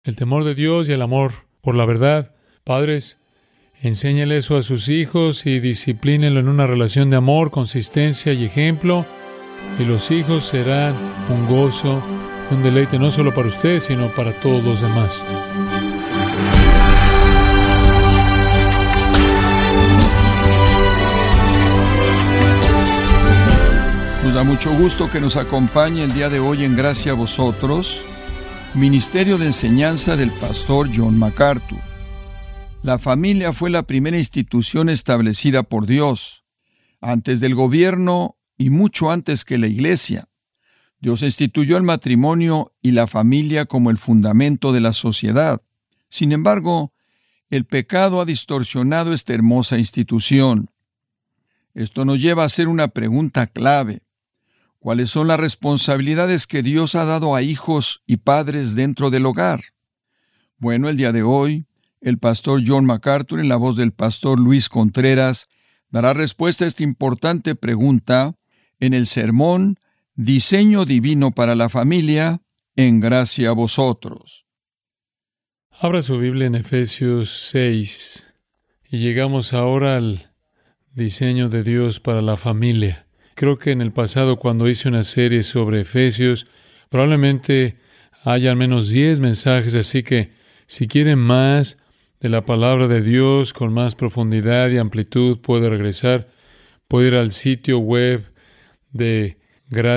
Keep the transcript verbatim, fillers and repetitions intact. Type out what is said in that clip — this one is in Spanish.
el temor de Dios y el amor por la verdad. Padres, enséñale eso a sus hijos y disciplínenlo en una relación de amor, consistencia y ejemplo. Y los hijos serán un gozo, un deleite no solo para ustedes, sino para todos los demás. Nos da mucho gusto que nos acompañe el día de hoy en Gracia a Vosotros, Ministerio de Enseñanza del Pastor John MacArthur. La familia fue la primera institución establecida por Dios, antes del gobierno y mucho antes que la Iglesia. Dios instituyó el matrimonio y la familia como el fundamento de la sociedad. Sin embargo, el pecado ha distorsionado esta hermosa institución. Esto nos lleva a hacer una pregunta clave. ¿Cuáles son las responsabilidades que Dios ha dado a hijos y padres dentro del hogar? Bueno, el día de hoy, el pastor John MacArthur, en la voz del pastor Luis Contreras, dará respuesta a esta importante pregunta en el sermón Diseño Divino para la Familia, en Gracia a Vosotros. Abra su Biblia en Efesios seis y llegamos ahora al diseño de Dios para la familia. Creo que en el pasado, cuando hice una serie sobre Efesios, probablemente haya al menos diez mensajes, así que si quieren más de la palabra de Dios con más profundidad y amplitud, puede regresar, puede ir al sitio web de